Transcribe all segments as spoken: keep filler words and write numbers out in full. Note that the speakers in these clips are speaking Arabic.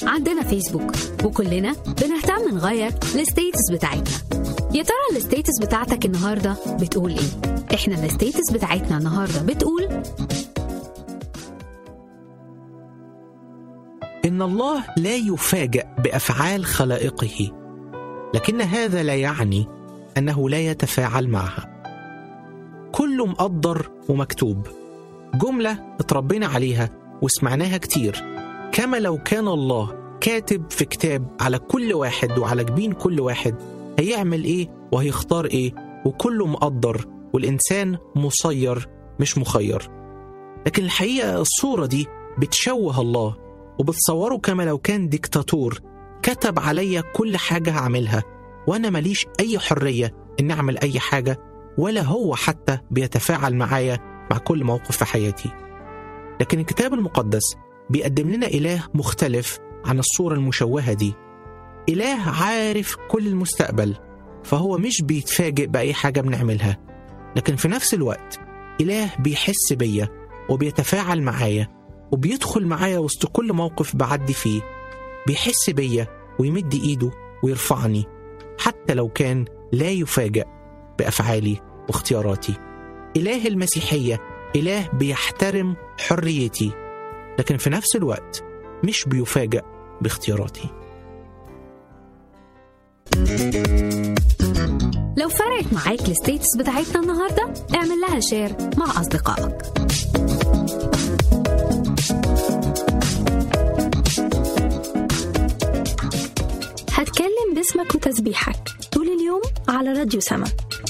عندنا فيسبوك وكلنا بنهتم نغير الستيتس بتاعتنا. يا ترى الستيتس بتاعتك النهاردة بتقول ايه؟ احنا الستيتس بتاعتنا النهاردة بتقول إن الله لا يفاجأ بأفعال خلائقه، لكن هذا لا يعني أنه لا يتفاعل معها. كله مقدر ومكتوب، جملة اتربينا عليها وسمعناها كتير، كما لو كان الله كاتب في كتاب على كل واحد وعلى جبين كل واحد هيعمل إيه وهيختار إيه، وكله مقدر والإنسان مسير مش مخير. لكن الحقيقة الصورة دي بتشوه الله وبتصوره كما لو كان ديكتاتور كتب عليا كل حاجة هعملها، وأنا ماليش أي حرية إن أعمل أي حاجة، ولا هو حتى بيتفاعل معايا مع كل موقف في حياتي. لكن الكتاب المقدس بيقدم لنا إله مختلف عن الصورة المشوهة دي، إله عارف كل المستقبل، فهو مش بيتفاجئ بأي حاجة بنعملها، لكن في نفس الوقت إله بيحس بيا وبيتفاعل معايا وبيدخل معايا وسط كل موقف بعدي فيه، بيحس بيا ويمد إيده ويرفعني حتى لو كان لا يفاجئ بأفعالي واختياراتي. إله المسيحية إله بيحترم حريتي، لكن في نفس الوقت مش بيفاجئ باختياراتي. لو فرقت معاك الستيتس بتاعتنا النهاردة اعمل لها شير مع أصدقائك. هتكلم باسمك وتسبيحك طول اليوم على راديو سما.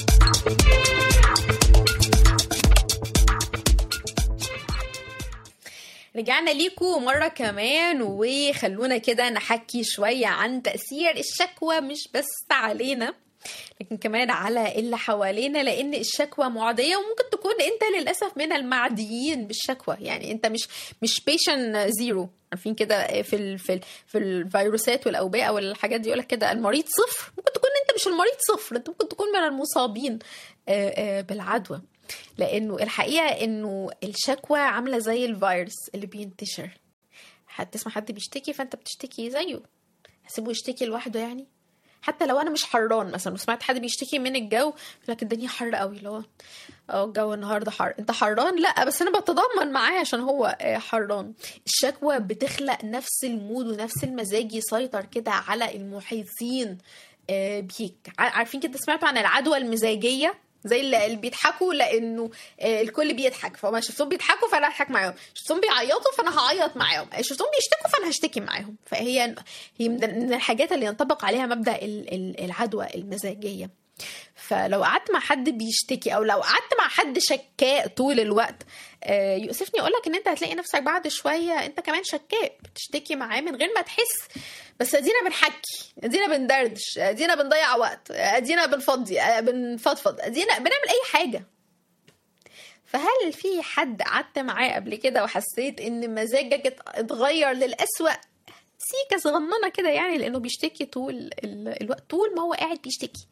رجعنا ليكم مرة كمان، وخلونا كده نحكي شوية عن تأثير الشكوى مش بس علينا لكن كمان على اللي حوالينا، لأن الشكوى معدية وممكن تكون أنت للأسف من المعديين بالشكوى. يعني أنت مش مش بيشن زيرو، عارفين كده في ال في ال في الفيروسات والأوبئة والحاجات دي يقولك كده المريض صفر. ممكن تكون أنت مش المريض صفر، أنت ممكن تكون من المصابين بالعدوى، لأنه الحقيقة أنه الشكوى عاملة زي الفيروس اللي بينتشر. هتسمع حد بيشتكي فأنت بتشتكي زيه، هسيبه يشتكي لوحده يعني؟ حتى لو انا مش حران مثلا وسمعت حد بيشتكي من الجو، لكن الدنيا حر قوي، لو اه الجو النهارده حر، انت حران؟ لا، بس انا بتضامن معاه عشان هو حران. الشكوى بتخلق نفس المود ونفس المزاج يسيطر كده على المحيطين بيك. عارفين كده، سمعتوا عن العدوى المزاجيه؟ زي اللي بيضحكوا لانه الكل بيضحك، فما شفتهم بيضحكوا فانا هضحك معاهم، شفتهم بيعيطوا فانا هعيط معاهم، شفتهم بيشتكوا فانا هشتكي معاهم. فهي هي من الحاجات اللي ينطبق عليها مبدأ العدوى المزاجية. فلو قعدت مع حد بيشتكي او لو قعدت مع حد شكاء طول الوقت، يؤسفني اقولك ان انت هتلاقي نفسك بعد شوية انت كمان شكاء، بتشتكي معاه من غير ما تحس، بس ادينا بنحكي، ادينا بندردش، ادينا بنضيع وقت، ادينا بنفضي بنفضفض، ادينا بنعمل اي حاجة. فهل في حد قعدت معاه قبل كده وحسيت ان مزاجك اتغير للأسوأ سيكة صغننة كده، يعني لانه بيشتكي طول الوقت، طول ما هو قاعد بيشتكي؟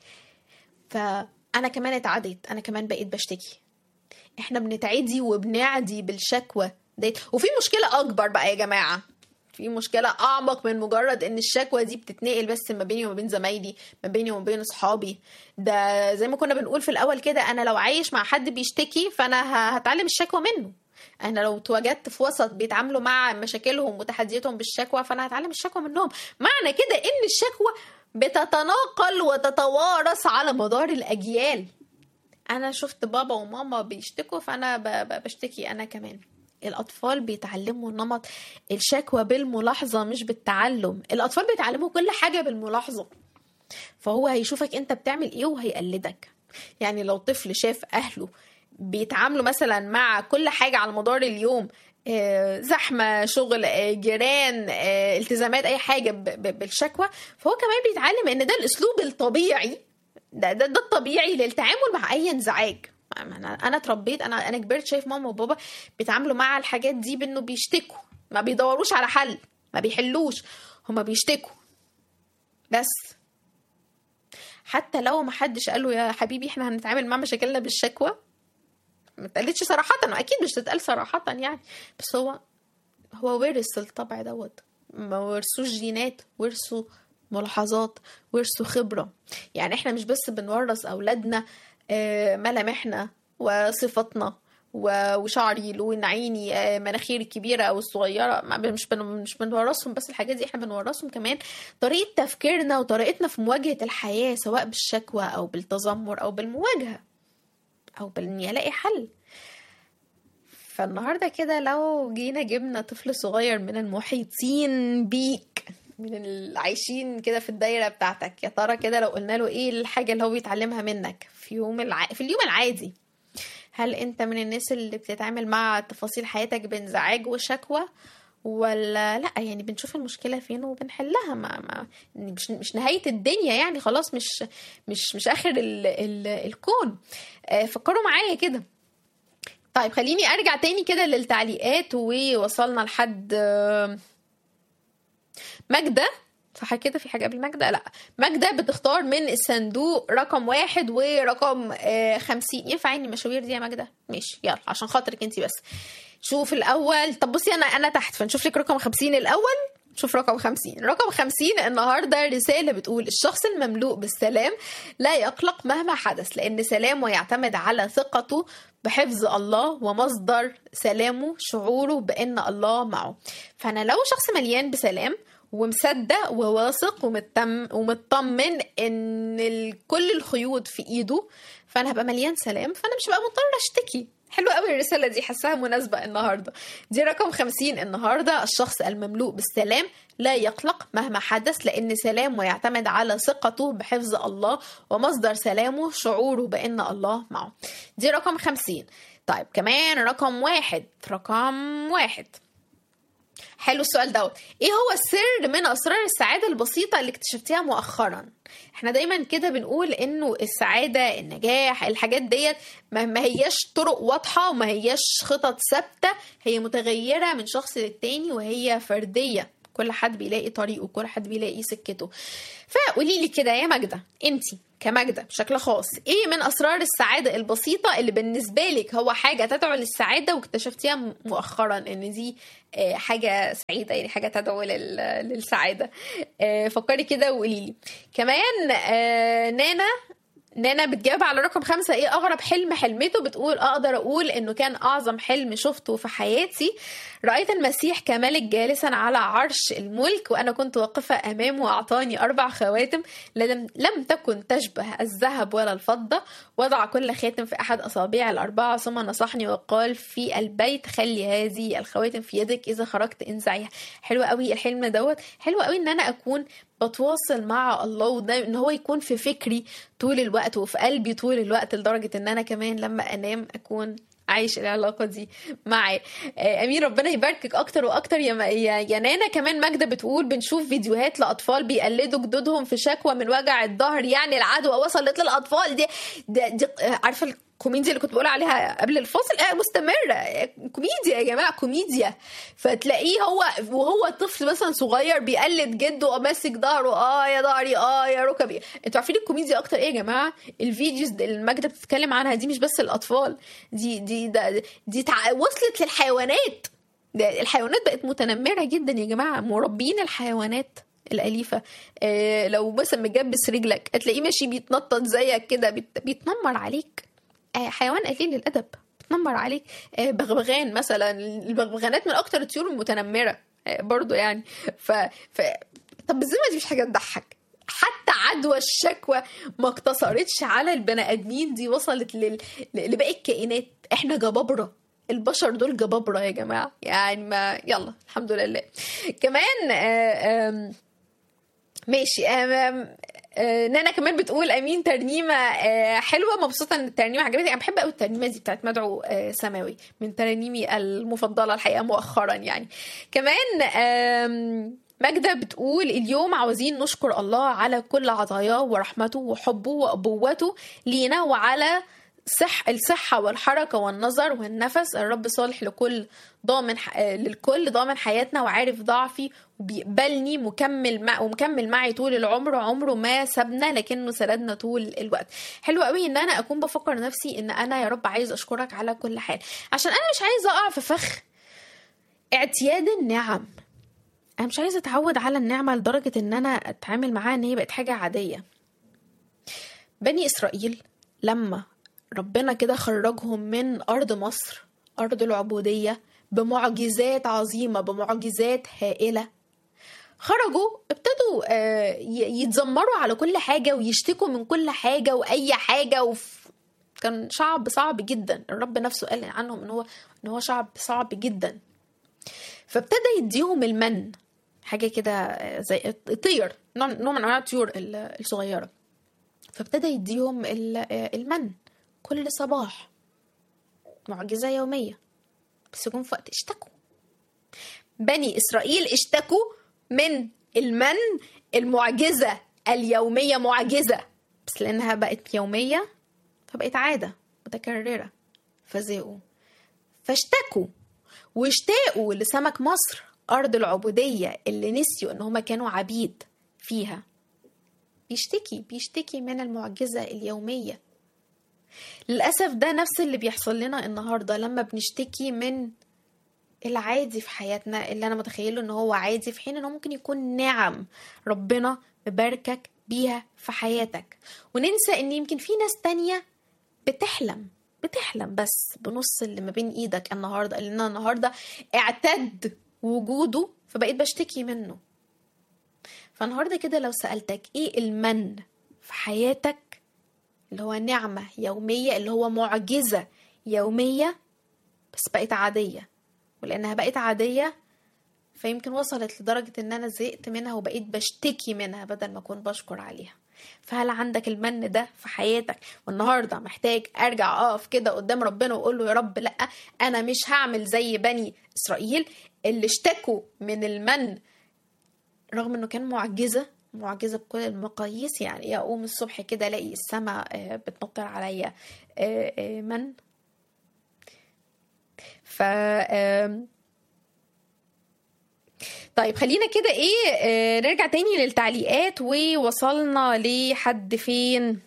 فأنا كمان اتعديت، أنا كمان بقيت بشتكي. إحنا بنتعدي وبنعدي بالشكوى دي. وفي مشكلة أكبر بقى يا جماعة، في مشكلة أعمق من مجرد إن الشكوى دي بتتنقل بس ما بيني وما بين زمايلي، ما بيني وما بين أصحابي. ده زي ما كنا بنقول في الأول كده، أنا لو عايش مع حد بيشتكي فأنا هتعلم الشكوى منه. أنا لو تواجدت في وسط بيتعاملوا مع مشاكلهم وتحدياتهم بالشكوى فأنا هتعلم الشكوى منهم. معنى كده إن الشكوى بتتناقل وتتوارث على مدار الأجيال. أنا شفت بابا وماما بيشتكوا فأنا بشتكي أنا كمان. الأطفال بيتعلموا نمط الشكوى بالملاحظة مش بالتعلم. الأطفال بيتعلموا كل حاجة بالملاحظة، فهو هيشوفك أنت بتعمل إيه وهيقلدك. يعني لو طفل شاف أهله بيتعاملوا مثلا مع كل حاجة على مدار اليوم، زحمة، شغل، جيران، التزامات، أي حاجة بالشكوى، فهو كمان بيتعلم إن ده الأسلوب الطبيعي، ده ده, ده الطبيعي للتعامل مع أي انزعاج. أنا أنا اتربيت، أنا أنا كبرت شايف ماما وبابا بيتعاملوا مع الحاجات دي بإنه بيشتكوا، ما بيدوروش على حل، ما بيحلوش، هما بيشتكوا بس. حتى لو ما حدش قاله يا حبيبي إحنا هنتعامل مع مشاكلنا بالشكوى، ما تقلتش صراحة، أكيد مش تتقال صراحة يعني، بس هو هو ورث الطبع دوت. ما ورثوش جينات، ورثوا ملاحظات، ورثوا خبرة. يعني احنا مش بس بنورث اولادنا ملامحنا وصفاتنا وشعري، لون عيني، مناخيري الكبيره او الصغيره، مش مش بنورثهم بس الحاجات دي، احنا بنورثهم كمان طريقه تفكيرنا وطريقتنا في مواجهه الحياه، سواء بالشكوى او بالتذمر او بالمواجهه او باني الاقي حل. فالنهارده كده لو جينا جبنا طفل صغير من المحيطين بيك، من العايشين كده في الدايره بتاعتك، يا ترى كده لو قلنا له ايه الحاجه اللي هو بيتعلمها منك في يوم الع... في اليوم العادي، هل انت من الناس اللي بتتعامل مع تفاصيل حياتك بانزعاج وشكوى، ولا لا يعني بنشوف المشكله فين وبنحلها؟ ما, ما مش مش نهايه الدنيا يعني، خلاص مش مش مش اخر ال... ال... الكون. آه فكروا معايا كده. طيب خليني ارجع تاني كده للتعليقات، ووصلنا لحد ماجدة، صح كده؟ في حاجة قبل ماجدة؟ لا، ماجدة بتختار من الصندوق رقم واحد ورقم خمسين. ينفع اني مشاوير دي يا ماجدة؟ ماشي يلا عشان خاطرك انتي بس. شوف الاول، طب بصي انا انا تحت، فنشوف لك رقم خمسين الاول. شوف رقم خمسين. رقم خمسين النهاردة رسالة بتقول: الشخص المملوء بالسلام لا يقلق مهما حدث، لأن سلامه يعتمد على ثقته بحفظ الله، ومصدر سلامه شعوره بأن الله معه. فأنا لو شخص مليان بسلام ومصدق وواثق ومتم ومطمن ان كل الخيوط في ايده، فانا هبقى مليان سلام، فانا مش هبقى مضطر اشتكي. حلوة قوي الرسالة دي، حسها مناسبة النهاردة. دي رقم خمسين النهاردة: الشخص المملوء بالسلام لا يقلق مهما حدث، لأن سلامه يعتمد على ثقته بحفظ الله، ومصدر سلامه شعوره بأن الله معه. دي رقم خمسين. طيب كمان رقم واحد. رقم واحد حلو السؤال دوت: ايه هو السر من اسرار السعاده البسيطه اللي اكتشفتيها مؤخرا؟ احنا دايما كده بنقول انه السعاده، النجاح، الحاجات ديت ما هياش طرق واضحه وما هياش خطط ثابته، هي متغيره من شخص للتاني وهي فرديه، كل حد بيلاقي طريقه، كل حد بيلاقي سكته. فقولي لي كده يا ماجدة، انتي كماجدة بشكل خاص، ايه من اسرار السعادة البسيطة اللي بالنسبة لك هو حاجة تدعو للسعادة واكتشفتيها مؤخرا ان دي حاجة سعيدة، يعني حاجة تدعو للسعادة؟ فكري كده وقولي لي. كمان نانا نانا بتجاوب على رقم خمسة: ايه اغرب حلم حلمته؟ بتقول: اقدر اقول انه كان اعظم حلم شفته في حياتي. رأيت المسيح كملك جالسا على عرش الملك، وانا كنت واقفة امامه، واعطاني اربع خواتم لم, لم تكن تشبه الذهب ولا الفضة. وضع كل خاتم في احد اصابع الاربعة، ثم نصحني وقال: في البيت خلي هذه الخواتم في يدك، اذا خرجت انزعيها. حلوة قوي الحلم دوت، حلوة قوي ان انا اكون بتواصل مع الله، وان هو يكون في فكري طول الوقت وفي قلبي طول الوقت، لدرجة ان انا كمان لما انام اكون عايش العلاقة دي معاه. امين، ربنا يباركك اكتر واكتر يا, يا نانا. كمان ماجدة بتقول: بنشوف فيديوهات لاطفال بيقلدوا جدودهم في شكوى من وجع الظهر، يعني العدوى وصلت للاطفال. دي, دي, دي عارفة الكوميديا اللي كنت بقول عليها قبل الفاصل؟ اه مستمرة، كوميديا يا جماعة، كوميديا. فتلاقيه هو وهو طفل مثلا صغير بيقلد جده وماسك ظهره، اه يا ظهري، اه يا ركبي. انتوا عارفين الكوميديا اكتر ايه يا جماعة؟ الفيديوز اللي ماجدة بتتكلم عنها دي مش بس الاطفال، دي دي دي, دي تع... وصلت للحيوانات. الحيوانات بقت متنمرة جدا يا جماعة. مربين الحيوانات الأليفة، آه لو مثلا مجبس رجلك هتلاقيه ماشي بيتنطط زيك كده، بيت... بيتنمر عليك. حيوان قليل الادب بتنمر عليك. بغبغان مثلا، البغبغانات من اكتر الطيور المتنمره برضو يعني. ف, ف... طب بالذمه دي مش حاجه تضحك؟ حتى عدوى الشكوى ما اقتصرتش على البني ادمين، دي وصلت لل... لباقي الكائنات. احنا جبابره، البشر دول جبابره يا جماعه يعني. ما يلا الحمد لله. كمان آآ آآ ماشي. آآ نانا كمان بتقول: امين ترنيمه حلوه، مبسوطه ان الترنيمه عجبتني. انا بحب قوي الترنيمه دي بتاعت مدعو سماوي، من ترانيمي المفضله الحقيقه مؤخرا يعني. كمان ماجدة بتقول: اليوم عاوزين نشكر الله على كل عطاياه ورحمته وحبه وابوته لينا، وعلى صح الصحة والحركة والنظر والنفس. الرب صالح لكل ضامن ح... للكل ضامن حياتنا، وعارف ضعفي وبيقبلني، مكمل مع... ومكمل معي طول العمر. عمره ما سابنا لكنه سندنا طول الوقت. حلو قوي ان انا اكون بفكر نفسي ان انا يا رب عايز اشكرك على كل حال، عشان انا مش عايزة اقع في فخ اعتياد النعم. انا مش عايزه اتعود على النعمه لدرجه ان انا اتعامل معاها ان هي بقت حاجه عاديه. بني اسرائيل لما ربنا كده خرجهم من ارض مصر، ارض العبوديه، بمعجزات عظيمه، بمعجزات هائله، خرجوا ابتدوا يتذمروا على كل حاجه ويشتكوا من كل حاجه واي حاجه، وف... كان شعب صعب جدا. الرب نفسه قال عنهم ان هو ان هو شعب صعب جدا. فابتدى يديهم المن، حاجه كده زي طير، نوع من انواع الطيور الصغيره. فابتدى يديهم المن كل صباح، معجزه يوميه. بس جم في وقت اشتكوا. بني اسرائيل اشتكوا من المن، المعجزه اليوميه، معجزه بس لانها بقت يوميه فبقت عاده متكرره، فزهقوا فاشتكوا واشتاقوا لسمك مصر، أرض العبودية اللي نسيوا إن هما كانوا عبيد فيها. بيشتكي بيشتكي من المعجزة اليومية. للأسف ده نفس اللي بيحصل لنا النهاردة لما بنشتكي من العادي في حياتنا، اللي أنا متخيله إن هو عادي، في حين إنه ممكن يكون نعم ربنا مباركك بيها في حياتك. وننسى إن يمكن في ناس تانية بتحلم بتحلم بس بنص اللي ما بين ايدك النهارده، اللي انا النهارده اعتد وجوده فبقيت بشتكي منه. فالنهارده كده لو سألتك ايه المن في حياتك، اللي هو نعمة يومية، اللي هو معجزة يومية بس بقيت عادية، ولانها بقيت عادية فيمكن وصلت لدرجة ان انا زهقت منها وبقيت بشتكي منها بدل ما اكون بشكر عليها. فهل عندك المن ده في حياتك؟ والنهارده محتاج ارجع اقف كده قدام ربنا واقول له يا رب لا، انا مش هعمل زي بني اسرائيل اللي اشتكوا من المن رغم انه كان معجزه معجزه بكل المقاييس. يعني اقوم الصبح كده الاقي السماء بتمطر عليا من. ف طيب خلينا كده ايه آه نرجع تاني للتعليقات. ووصلنا لحد فين؟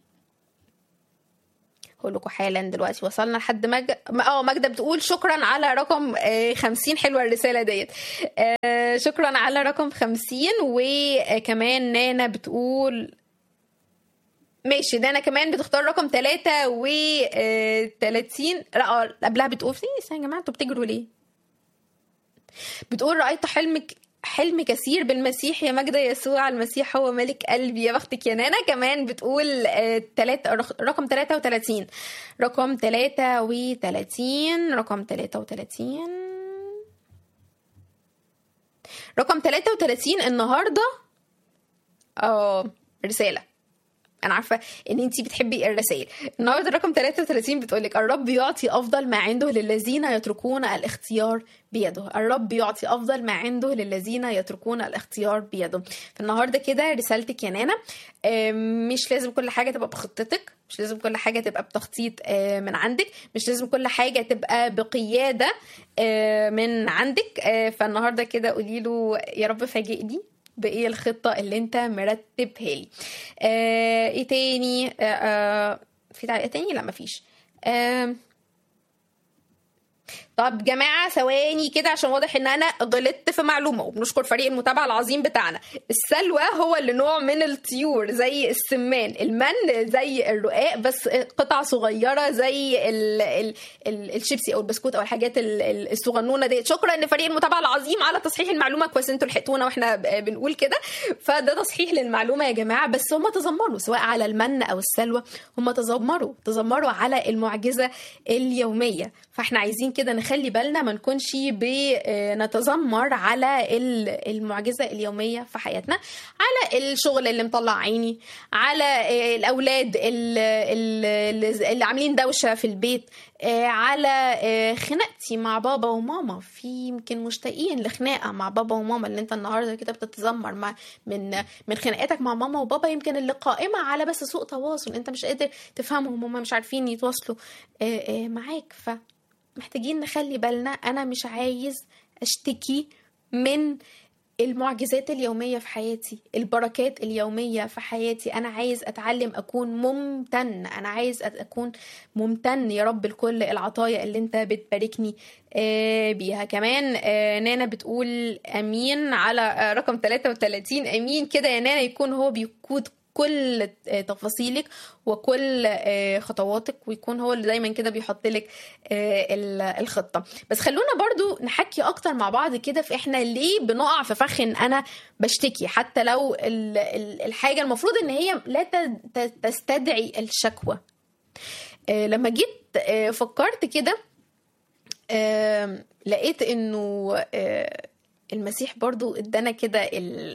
هقول لكم حالا دلوقتي. وصلنا لحد مج... اه ماجدة بتقول شكرا على رقم آه خمسين. حلوة الرسالة ديت. آه شكرا على رقم خمسين. وكمان نانا بتقول ماشي. نانا كمان بتختار رقم تلاتة وتلاتين. لا قبلها بتقول ايه يا جماعة انتوا بتجروا ليه؟ بتقول رأيت حلمك حلم كثير بالمسيح يا مجد يسوع المسيح هو ملك قلبي. يا بختك يا نانا. كمان بتقول تلاتة رقم تلاتة وتلاتين. رقم تلاتة وتلاتين. رقم تلاتة وتلاتين. رقم تلاتة وتلاتين النهاردة اه رسالة. انا عارفه ان انتي بتحبي الرسائل. النهارده رقم تلاتة وتلاتين بتقولك الرب يعطي افضل ما عنده للذين يتركون الاختيار بيده. الرب يعطي افضل ما عنده للذين يتركون الاختيار بيده. فالنهارده كده رسالتك يا نانا، مش لازم كل حاجه تبقى بخطتك، مش لازم كل حاجه تبقى بتخطيط من عندك، مش لازم كل حاجه تبقى بقياده من عندك. فالنهارده كده قولي له يا رب فاجئني بايه الخطه اللي انت مرتبها لي. آه ايه تاني؟ آه آه في تعليق تاني؟ لا مفيش. آه طب جماعة ثواني كده عشان واضح ان انا غلطت في معلومة، وبنشكر فريق المتابعة العظيم بتاعنا. السلوى هو اللي نوع من الطيور زي السمان، المن زي الرقاق بس قطع صغيرة زي ال ال ال الشيبسي او البسكوت او الحاجات الصغنونة دي. شكرا لفريق المتابعة العظيم على تصحيح المعلومة. كويس انتوا لحقتونا واحنا بنقول كده. فده تصحيح للمعلومة يا جماعة. بس هم تذمروا سواء على المن او السلوى، هم تذمروا تذمروا على المعجزة اليومية. فاحنا عايزين كده نخلي بالنا ما نكونش بنتذمر على المعجزة اليومية في حياتنا، على الشغل اللي مطلع عيني، على الأولاد اللي, اللي عاملين دوشة في البيت، على خناقتي مع بابا وماما. في يمكن مشتاقين لخناقة مع بابا وماما اللي انت النهاردة كده بتتذمر مع من من خناقاتك مع ماما وبابا، يمكن اللي قائمة على بس سوء تواصل، انت مش قادر تفهمهم، هم مش عارفين يتواصلوا معاك. ف محتاجين نخلي بالنا. أنا مش عايز أشتكي من المعجزات اليومية في حياتي، البركات اليومية في حياتي. أنا عايز أتعلم أكون ممتن، أنا عايز أكون ممتن يا رب لكل العطايا اللي أنت بتباركني بيها. كمان نانا بتقول أمين على رقم ثلاثة وثلاثين. أمين كده يا نانا، يكون هو بيقود كل تفاصيلك وكل خطواتك، ويكون هو اللي دايما كده بيحط لك الخطة. بس خلونا برضو نحكي اكتر مع بعض كده في احنا ليه بنقع في فخ ان انا بشتكي، حتى لو الحاجة المفروض ان هي لا تستدعي الشكوى. لما جيت فكرت كده لقيت انه المسيح برضو ادانا كده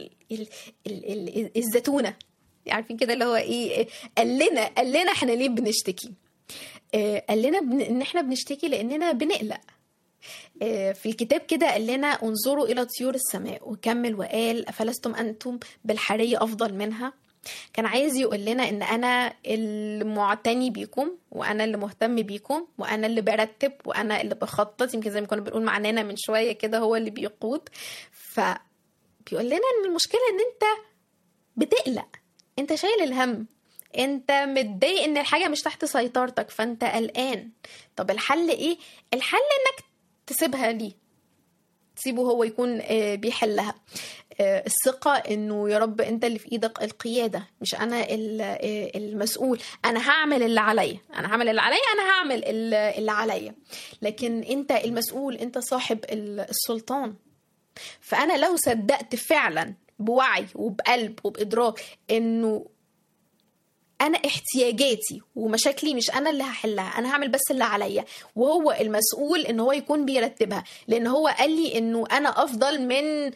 الزتونة، عارفين كده اللي هو ايه، قال لنا قال لنا احنا ليه بنشتكي. آه قال لنا بن... ان احنا بنشتكي لاننا بنقلق. آه في الكتاب كده قال لنا انظروا الى طيور السماء، وكمل وقال افلستم انتم بالحرية افضل منها. كان عايز يقول لنا ان انا المعتني بيكم، وانا اللي مهتم بيكم، وانا اللي برتب، وانا اللي بخطط. يمكن زي ما كنا بنقول معنانا من شوية كده هو اللي بيقود. فبيقول لنا ان المشكلة ان انت بتقلق، انت شايل الهم، انت متضايق ان الحاجة مش تحت سيطرتك، فانت قلقان. طب الحل ايه؟ الحل انك تسيبها ليه، تسيبه هو يكون بيحلها. الثقة انه يا رب انت اللي في ايدك القيادة، مش انا المسؤول. انا هعمل اللي عليا، انا هعمل اللي عليا انا هعمل اللي عليا لكن انت المسؤول، انت صاحب السلطان. فانا لو صدقت فعلا بوعي وبقلب وبإدراك انه انا احتياجاتي ومشاكلي مش انا اللي هحلها، انا هعمل بس اللي عليا، وهو المسؤول ان هو يكون بيرتبها، لان هو قال لي انه انا افضل من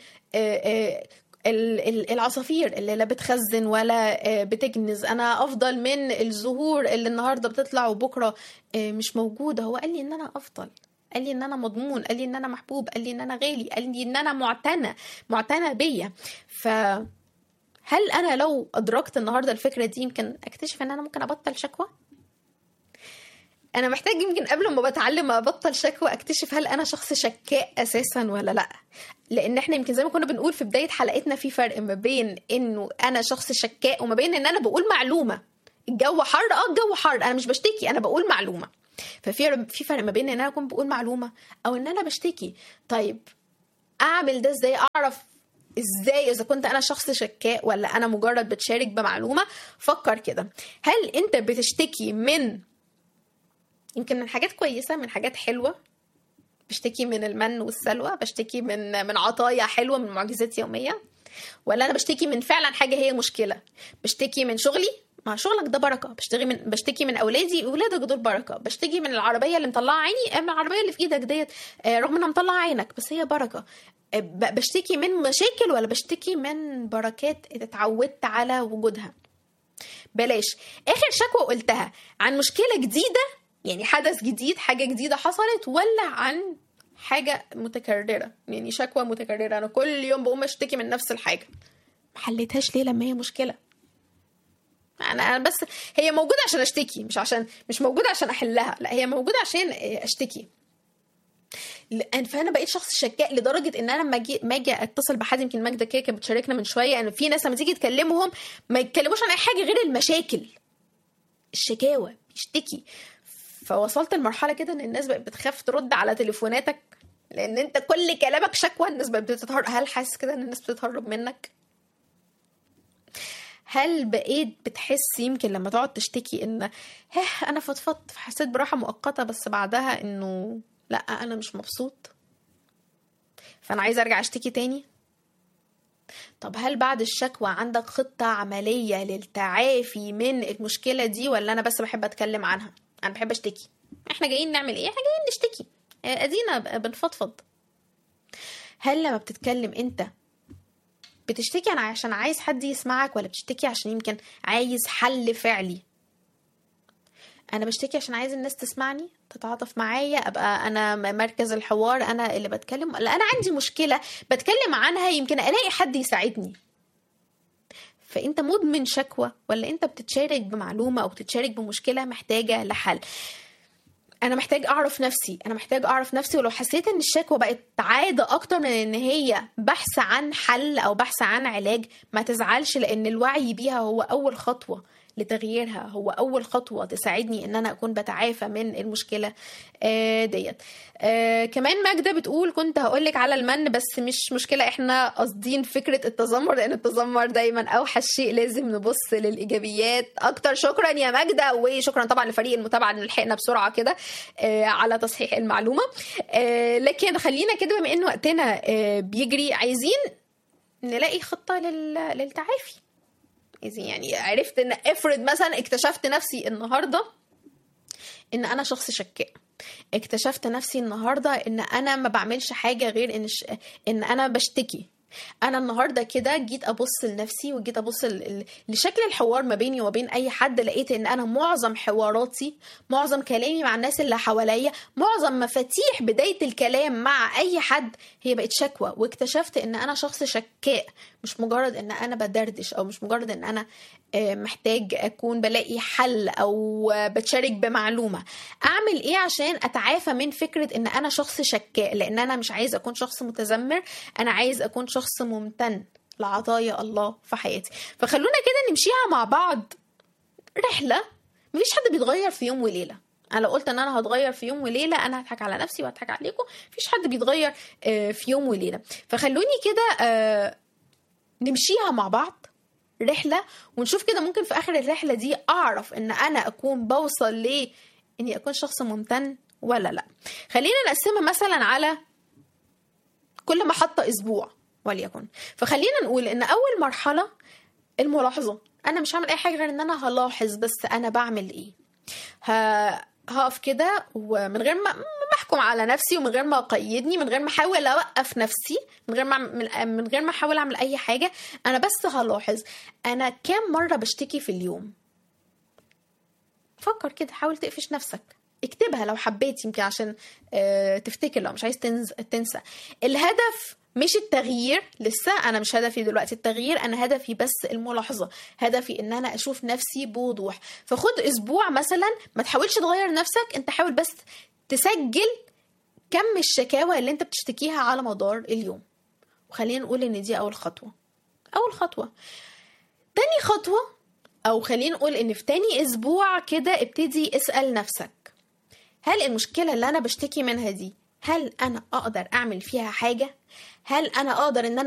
العصافير اللي لا بتخزن ولا بتكنز، انا افضل من الزهور اللي النهارده بتطلع وبكره مش موجوده. هو قال لي ان انا افضل، قال لي ان انا مضمون، قال لي ان انا محبوب، قال لي ان انا غالي، قال لي ان انا معتنى معتنى بيا. فهل انا لو ادركت النهارده الفكره دي يمكن اكتشف ان انا ممكن ابطل شكوى؟ انا محتاج يمكن قبل ما بتعلم ابطل شكوى اكتشف هل انا شخص شكاء اساسا ولا لا. لان احنا يمكن زي ما كنا بنقول في بدايه حلقتنا في فرق ما بين انه انا شخص شكاء وما بين ان انا بقول معلومه. الجو حر، اه الجو حر، انا مش بشتكي، انا بقول معلومه. ففي في فرق ما بين ان انا اكون بقول معلومه او ان انا بشتكي. طيب اعمل ده ازاي؟ اعرف ازاي اذا كنت انا شخص شكاء ولا انا مجرد بتشارك بمعلومه؟ فكر كده، هل انت بتشتكي من يمكن من حاجات كويسه، من حاجات حلوه، بشتكي من المن والسلوى، بشتكي من من عطايا حلوه، من معجزات يوميه، ولا انا بشتكي من فعلا حاجه هي مشكله؟ بشتكي من شغلي، ما شغلك ده بركه، بشتكي من بشتكي من اولادي، اولادك دول بركه، بشتكي من العربيه اللي مطلعه عيني، من العربيه اللي في ايدك ديت رغم انها مطلعه عينك بس هي بركه. بشتكي من مشاكل ولا بشتكي من بركات اتعودت على وجودها؟ بلاش اخر شكوى قلتها عن مشكله جديده، يعني حدث جديد، حاجه جديده حصلت، ولا عن حاجه متكرره، يعني شكوى متكرره انا كل يوم بقوم اشتكي من نفس الحاجه، ما حليتهاش ليه لما هي مشكله؟ انا بس هي موجوده عشان اشتكي، مش عشان مش موجوده عشان احلها، لا هي موجوده عشان اشتكي. فانا بقيت شخص شكاء لدرجه ان انا لما اجي ما اجي اتصل بحد، يمكن ماجده كده كانت بتشاركنا من شويه ان في ناس لما تيجي تكلمهم ما يتكلموش عن اي حاجه غير المشاكل، الشكاوى، يشتكي. فوصلت لمرحله كده ان الناس بقت بتخاف ترد على تليفوناتك لان انت كل كلامك شكوى. الناس بقت بتتهرب. هل حاسس كده ان الناس بتتهرب منك؟ هل بقيت بتحس يمكن لما تقعد تشتكي ان ها انا فضفضت فحسيت براحه مؤقته بس بعدها انه لا انا مش مبسوط فانا عايزه ارجع اشتكي تاني؟ طب هل بعد الشكوى عندك خطه عمليه للتعافي من المشكله دي، ولا انا بس بحب اتكلم عنها؟ انا بحب اشتكي. احنا جايين نعمل ايه؟ احنا جايين نشتكي، ادينا بنفضفض. هل لما بتتكلم انت بتشتكي انا عشان عايز حد يسمعك، ولا بتشتكي عشان يمكن عايز حل فعلي؟ انا بشتكي عشان عايز الناس تسمعني، تتعاطف معايا، ابقى انا مركز الحوار، انا اللي بتكلم، لا انا عندي مشكله بتكلم عنها يمكن الاقي حد يساعدني. فانت مدمن شكوى، ولا انت بتتشارك بمعلومه او بتتشارك بمشكله محتاجه لحل؟ انا محتاج اعرف نفسي انا محتاج اعرف نفسي ولو حسيت ان الشكوى بقت عاده اكتر من ان هي بحث عن حل او بحث عن علاج، ما تزعلش، لان الوعي بيها هو اول خطوه لتغييرها، هو اول خطوه تساعدني ان انا اكون بتعافى من المشكله آه ديت. آه كمان ماجده بتقول كنت هقولك على المن بس مش مشكله، احنا قاصدين فكره التذمر، لان التذمر دايما اوحش شيء، لازم نبص للايجابيات اكتر. شكرا يا ماجده، وشكرا طبعا لفريق المتابعه اللي لحقنا بسرعه كده آه على تصحيح المعلومه. آه لكن خلينا كده بما ان وقتنا آه بيجري، عايزين نلاقي خطه للتعافي. يعني عرفت ان افرض مثلا اكتشفت نفسي النهارده ان انا شخص شكاء، اكتشفت نفسي النهارده ان انا ما بعملش حاجه غير ان ش... ان انا بشتكي. انا النهارده كده جيت ابص لنفسي وجيت ابص ل... لشكل الحوار ما بيني وبين اي حد، لقيت ان انا معظم حواراتي، معظم كلامي مع الناس اللي حواليا، معظم مفاتيح بدايه الكلام مع اي حد هي بقت شكوى. واكتشفت ان انا شخص شكاء، مش مجرد ان انا بدردش او مش مجرد ان انا محتاج اكون بلاقي حل او بتشارك بمعلومه. اعمل ايه عشان اتعافى من فكره ان انا شخص شكاء؟ لان انا مش عايز اكون شخص متذمر، انا عايز اكون شخص ممتن لعطايا الله في حياتي. فخلونا كده نمشيها مع بعض رحله. مفيش حد بيتغير في يوم وليله. انا لو قلت ان انا هتغير في يوم وليله انا هضحك على نفسي وهضحك عليكم. مفيش حد بيتغير في يوم وليله. فخلوني كده نمشيها مع بعض رحلة، ونشوف كده ممكن في آخر الرحلة دي أعرف إن أنا أكون بوصل ليه إني أكون شخص ممتن ولا لا. خلينا نقسمها مثلا على كل محطة أسبوع وليكن. فخلينا نقول إن أول مرحلة الملاحظة. أنا مش هعمل أي حاجة غير إن أنا هلاحظ بس أنا بعمل إيه. هقف كده ومن غير ما احكم على نفسي ومن غير ما اقيدني، من غير ما احاول اوقف نفسي، من غير ما من غير ما احاول اعمل اي حاجه، انا بس هلاحظ انا كام مره بشتكي في اليوم. فكر كده، حاول تقفش نفسك، اكتبها لو حبيت يمكن عشان اه تفتكر لو مش عايز تنسى. الهدف مش التغيير، لسه انا مش هدفي دلوقتي التغيير، انا هدفي بس الملاحظه، هدفي ان انا اشوف نفسي بوضوح. فخد اسبوع مثلا، ما تحاولش تغير نفسك، انت حاول بس تسجل كم الشكاوى اللي انت بتشتكيها على مدار اليوم. وخلينا نقول ان دي اول خطوه. اول خطوه. تاني خطوه، او خلينا نقول ان في تاني اسبوع كده ابتدي اسأل نفسك، هل المشكله اللي انا بشتكي منها دي هل انا اقدر اعمل فيها حاجه؟ هل انا اقدر ان أنا